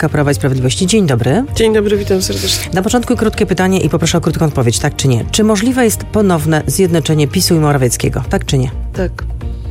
posłanka Prawa i Sprawiedliwości. Dzień dobry. Dzień dobry, witam serdecznie. Na początku krótkie pytanie i poproszę o krótką odpowiedź, tak czy nie? Czy możliwe jest ponowne zjednoczenie PiS-u i Morawieckiego, tak czy nie? Tak.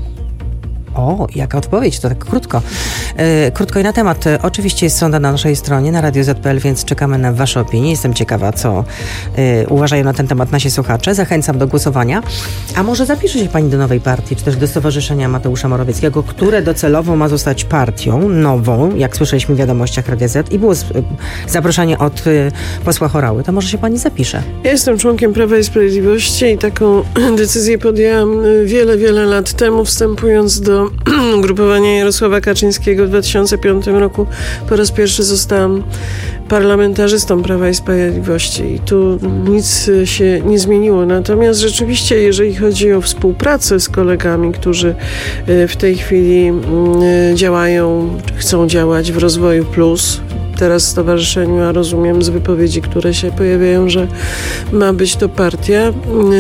O, jaka odpowiedź, to tak krótko. Krótko i na temat. Oczywiście jest sonda na naszej stronie, na Radio Z.pl, więc czekamy na wasze opinie. Jestem ciekawa, co uważają na ten temat nasi słuchacze. Zachęcam do głosowania. A może zapisze się pani do nowej partii, czy też do Stowarzyszenia Mateusza Morawieckiego, które docelowo ma zostać partią nową, jak słyszeliśmy w wiadomościach Radia Z i było zaproszenie od posła Horały. To może się pani zapisze. Ja jestem członkiem Prawa i Sprawiedliwości i taką decyzję podjęłam wiele lat temu, wstępując do ugrupowania Jarosława Kaczyńskiego w 2005 roku. Po raz pierwszy zostałam parlamentarzystą Prawa i Sprawiedliwości i tu nic się nie zmieniło. Natomiast rzeczywiście, jeżeli chodzi o współpracę z kolegami, którzy w tej chwili działają, chcą działać w Rozwoju Plus, teraz stowarzyszeniu, a rozumiem z wypowiedzi, które się pojawiają, że ma być to partia.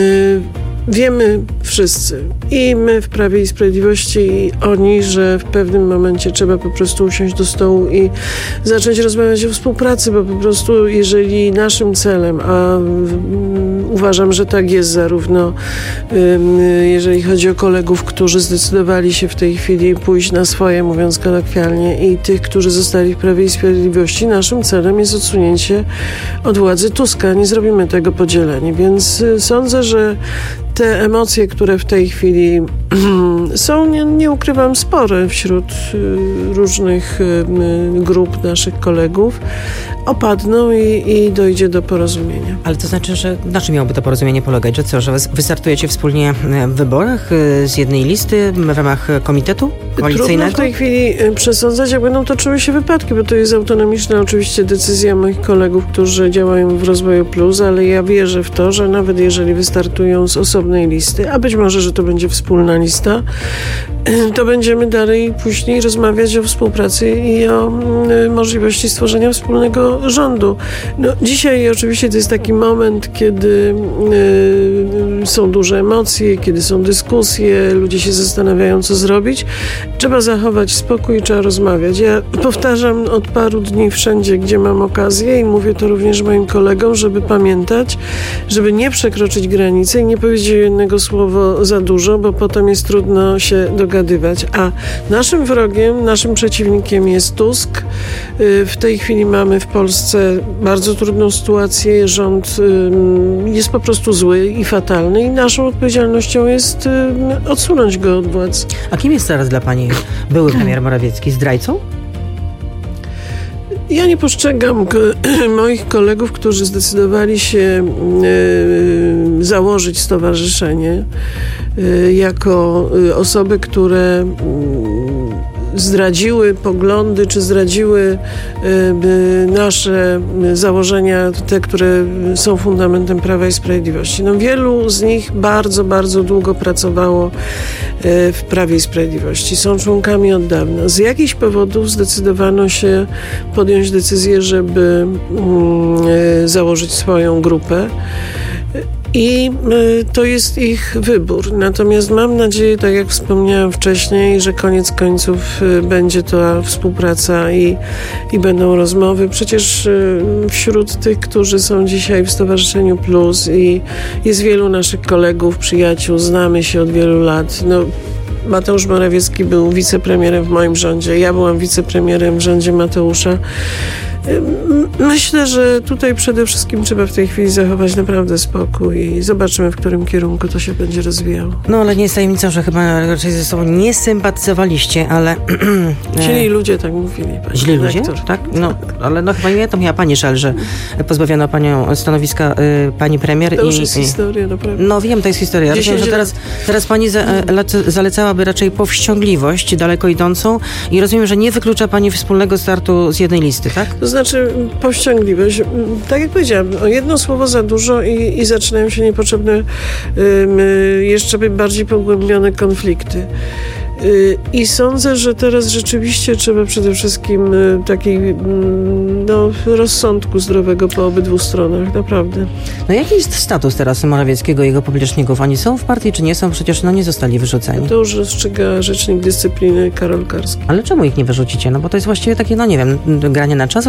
Wiemy wszyscy, i my w Prawie i Sprawiedliwości, i oni, że w pewnym momencie trzeba po prostu usiąść do stołu i zacząć rozmawiać o współpracy, bo po prostu jeżeli naszym celem, a uważam, że tak jest zarówno jeżeli chodzi o kolegów, którzy zdecydowali się w tej chwili pójść na swoje, mówiąc kolokwialnie, i tych, którzy zostali w Prawie i Sprawiedliwości, naszym celem jest odsunięcie od władzy Tuska. Nie zrobimy tego podzielenia, więc sądzę, że te emocje, które w tej chwili są, nie ukrywam, spore wśród różnych grup naszych kolegów, opadną i dojdzie do porozumienia. Ale to znaczy, że na czym miałoby to porozumienie polegać? Że co, że wystartujecie wspólnie w wyborach z jednej listy w ramach komitetu koalicyjnego? Trudno w tej chwili przesądzać, jak będą toczyły się wypadki, bo to jest autonomiczna oczywiście decyzja moich kolegów, którzy działają w Rozwoju Plus, ale ja wierzę w to, że nawet jeżeli wystartują z osobnej listy, a być może, że to będzie wspólna lista, to będziemy dalej później rozmawiać o współpracy i o możliwości stworzenia wspólnego rządu. No, dzisiaj oczywiście to jest taki moment, kiedy są duże emocje, kiedy są dyskusje, ludzie się zastanawiają, co zrobić. Trzeba zachować spokój, trzeba rozmawiać. Ja powtarzam od paru dni wszędzie, gdzie mam okazję, i mówię to również moim kolegom, żeby pamiętać, żeby nie przekroczyć granicy i nie powiedzieć jednego słowa za dużo, bo potem jest trudno się dogadywać. A naszym wrogiem, naszym przeciwnikiem jest Tusk. W tej chwili mamy w Polsce bardzo trudną sytuację. Rząd jest po prostu zły i fatalny i naszą odpowiedzialnością jest odsunąć go od władzy. A kim jest teraz dla pani były premier Morawiecki? Zdrajcą? Ja nie postrzegam moich kolegów, którzy zdecydowali się założyć stowarzyszenie, jako osoby, które zdradziły poglądy, czy zdradziły nasze założenia, te, które są fundamentem Prawa i Sprawiedliwości. No, wielu z nich bardzo długo pracowało w Prawie i Sprawiedliwości. Są członkami od dawna. Z jakichś powodów zdecydowano się podjąć decyzję, żeby założyć swoją grupę. I to jest ich wybór. Natomiast mam nadzieję, tak jak wspomniałam wcześniej, że koniec końców będzie to współpraca i będą rozmowy. Przecież wśród tych, którzy są dzisiaj w Stowarzyszeniu Plus, i jest wielu naszych kolegów, przyjaciół, znamy się od wielu lat. No, Mateusz Morawiecki był wicepremierem w moim rządzie, ja byłam wicepremierem w rządzie Mateusza. Myślę, że tutaj przede wszystkim trzeba w tej chwili zachować naprawdę spokój i zobaczymy, w którym kierunku to się będzie rozwijało. No, ale nie jest tajemnicą, że chyba raczej ze sobą nie sympatyzowaliście, ale... Źli ludzie tak mówili. Źli ludzie? Tak? No, ale no chyba nie to miała pani żal, że pozbawiono panią stanowiska pani premier. To już jest historia, naprawdę. No wiem, to jest historia. Rozumiem, że teraz pani zalecałaby raczej powściągliwość daleko idącą i rozumiem, że nie wyklucza pani wspólnego startu z jednej listy, tak? To znaczy powściągliwość. Tak jak powiedziałam, o jedno słowo za dużo i zaczynają się niepotrzebne, jeszcze bardziej pogłębione konflikty. I sądzę, że teraz rzeczywiście trzeba przede wszystkim takiej rozsądku zdrowego po obydwu stronach, naprawdę. No jaki jest status teraz Morawieckiego i jego popleczników? Oni są w partii, czy nie są? Przecież nie zostali wyrzuceni. To już rozstrzyga rzecznik dyscypliny Karol Karski. Ale czemu ich nie wyrzucicie? No bo to jest właściwie takie, nie wiem, granie na czas.